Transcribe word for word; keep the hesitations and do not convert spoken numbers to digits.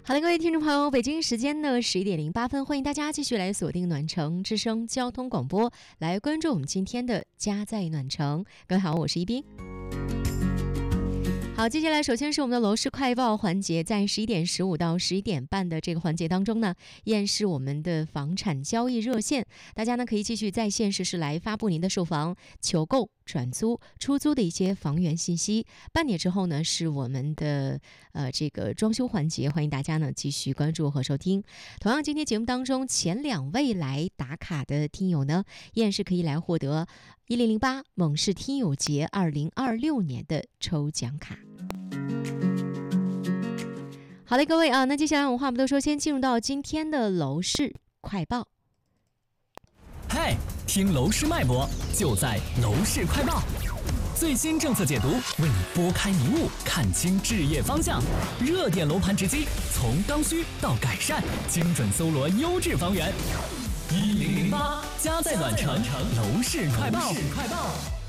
好的，各位听众朋友，北京时间的十一点零八分，欢迎大家继续来锁定暖城之声交通广播，来关注我们今天的家在暖城。各位好，我是一冰。好，接下来首先是我们的楼市快报环节，在十一点十五到十一点半的这个环节当中呢，依然是我们的房产交易热线，大家呢可以继续在线实时来发布您的售房、求购、转租、出租的一些房源信息。半点之后呢，是我们的呃这个装修环节，欢迎大家呢继续关注和收听。同样，今天节目当中前两位来打卡的听友呢，依然是可以来获得一零零八猛士听友节二零二六年的抽奖卡。好的，各位啊，那接下来我们话不多说，先进入到今天的楼市快报。 嗨，听楼市脉搏，就在楼市快报，最新政策解读，为你拨开迷雾，看清置业方向。热点楼盘直击，从刚需到改善，精准搜罗优质房源。一零零八，家在暖城楼市快报。